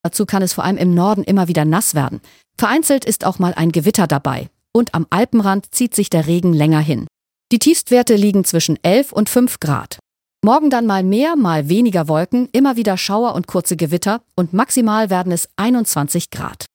Dazu kann es vor allem im Norden immer wieder nass werden. Vereinzelt ist auch mal ein Gewitter dabei. Und am Alpenrand zieht sich der Regen länger hin. Die Tiefstwerte liegen zwischen 11 und 5 Grad. Morgen dann mal mehr, mal weniger Wolken, immer wieder Schauer und kurze Gewitter und maximal werden es 21 Grad.